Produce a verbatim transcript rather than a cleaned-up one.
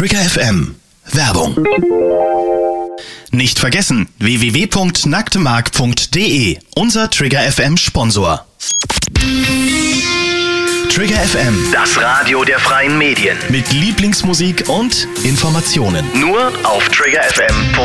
Trigger F M. Werbung. Nicht vergessen, w w w punkt nacktemark punkt d e, unser Trigger F M Sponsor. Trigger F M, Das Radio der freien Medien. mit Lieblingsmusik und Informationen. Nur auf Trigger F M.